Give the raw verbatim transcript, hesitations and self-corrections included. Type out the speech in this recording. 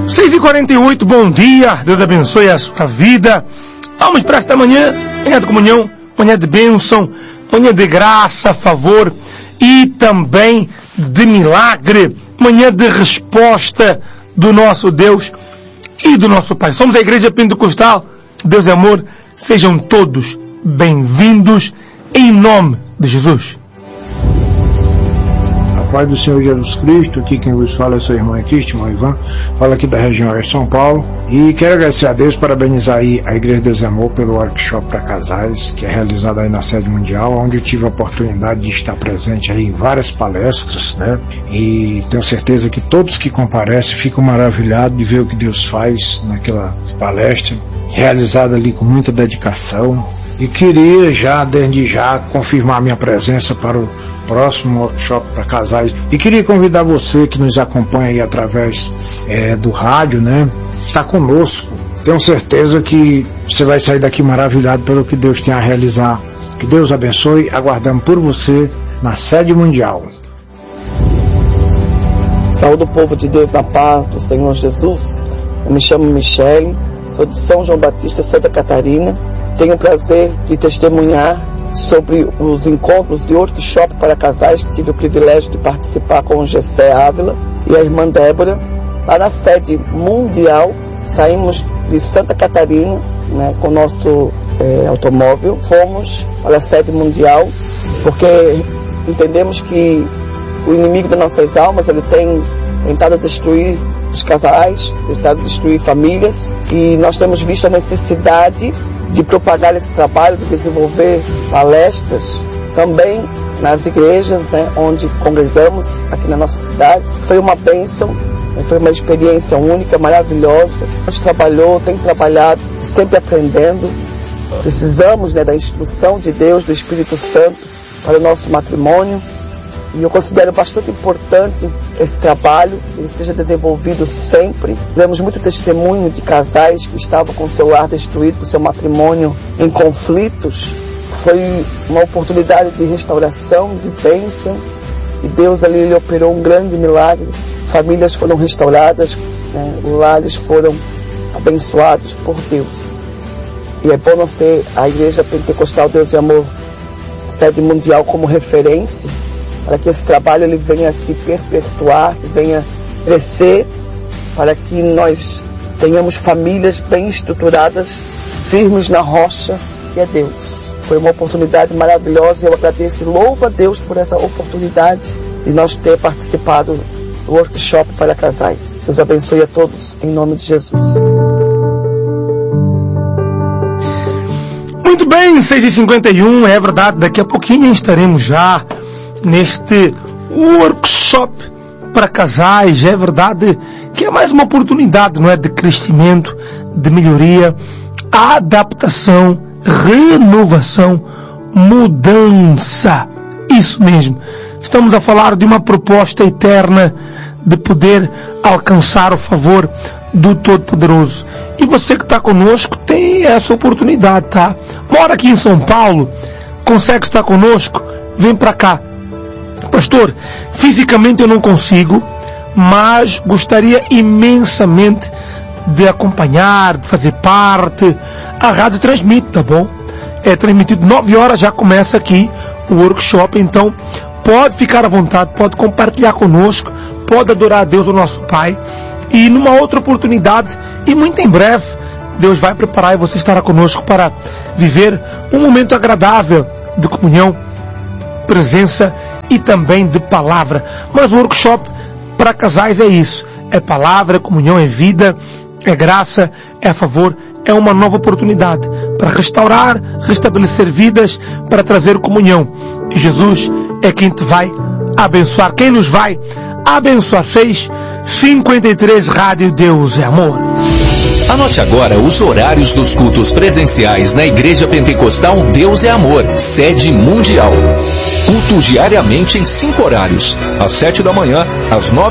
seis e quarenta e oito, bom dia, Deus abençoe a sua vida. Vamos para esta manhã, manhã de comunhão, manhã de bênção, manhã de graça, favor e também de milagre, manhã de resposta do nosso Deus e do nosso Pai. Somos a Igreja Pentecostal, Deus é amor, sejam todos bem-vindos em nome de Jesus. Paz do Senhor Jesus Cristo, aqui quem vos fala é seu irmão Cristo, irmão Ivan, fala aqui da região de São Paulo, e quero agradecer a Deus, parabenizar aí a Igreja Deus é Amor pelo workshop para casais, que é realizado aí na sede mundial, onde eu tive a oportunidade de estar presente aí em várias palestras, né, e tenho certeza que todos que comparecem ficam maravilhados de ver o que Deus faz naquela palestra, realizada ali com muita dedicação. E queria já, desde já, confirmar minha presença para o próximo workshop para casais. E queria convidar você que nos acompanha aí através é, do rádio, né? Está conosco. Tenho certeza que você vai sair daqui maravilhado pelo que Deus tem a realizar. Que Deus abençoe. Aguardamos por você na sede mundial. Saúde o povo de Deus na paz do Senhor Jesus. Eu me chamo Michele, sou de São João Batista, Santa Catarina. Tenho o prazer de testemunhar sobre os encontros de workshop para casais que tive o privilégio de participar com o Gessé Ávila e a irmã Débora, lá na sede mundial. Saímos de Santa Catarina, né, com o nosso é, automóvel, fomos para a sede mundial, porque entendemos que o inimigo das nossas almas, ele tem tentado destruir os casais, tentado destruir famílias, e nós temos visto a necessidade de propagar esse trabalho, de desenvolver palestras também nas igrejas, né, onde congregamos aqui na nossa cidade. Foi uma bênção, foi uma experiência única, maravilhosa. A gente trabalhou, tem trabalhado, sempre aprendendo. Precisamos, né, da instrução de Deus, do Espírito Santo para o nosso matrimônio. E eu considero bastante importante esse trabalho, ele seja desenvolvido sempre. Tivemos muito testemunho de casais que estavam com o seu lar destruído, com o seu matrimônio em conflitos. Foi uma oportunidade de restauração, de bênção. E Deus ali ele operou um grande milagre. Famílias foram restauradas, né? Lares foram abençoados por Deus. E é bom nós ter a Igreja Pentecostal Deus e Amor, sede mundial, como referência, para que esse trabalho ele venha a se perpetuar, que venha crescer, para que nós tenhamos famílias bem estruturadas, firmes na rocha, que é Deus. Foi uma oportunidade maravilhosa e eu agradeço e louvo a Deus por essa oportunidade de nós ter participado do workshop para casais. Deus abençoe a todos, em nome de Jesus. Muito bem, seis e cinquenta e um, é verdade, daqui a pouquinho estaremos já neste workshop para casais. É verdade que é mais uma oportunidade, não é, de crescimento, de melhoria, adaptação, renovação, mudança. Isso mesmo. Estamos a falar de uma proposta eterna de poder alcançar o favor do Todo-Poderoso. E você que está conosco tem essa oportunidade, tá? Mora aqui em São Paulo, consegue estar conosco? Vem para cá. Pastor, fisicamente eu não consigo, mas gostaria imensamente de acompanhar, de fazer parte. A rádio transmite, tá bom? É transmitido nove horas, já começa aqui o workshop, então pode ficar à vontade, pode compartilhar conosco, pode adorar a Deus, o nosso Pai, e numa outra oportunidade, e muito em breve, Deus vai preparar e você estará conosco para viver um momento agradável de comunhão, presença e também de palavra. Mas o workshop para casais é isso, é palavra, é comunhão, é vida, é graça, é a favor, é uma nova oportunidade para restaurar, restabelecer vidas, para trazer comunhão. E Jesus é quem te vai abençoar, quem nos vai abençoar. seis cinquenta e três, Rádio Deus é Amor. Anote agora os horários dos cultos presenciais na Igreja Pentecostal Deus é Amor, sede mundial. Culto diariamente em cinco horários, às sete da manhã, às nove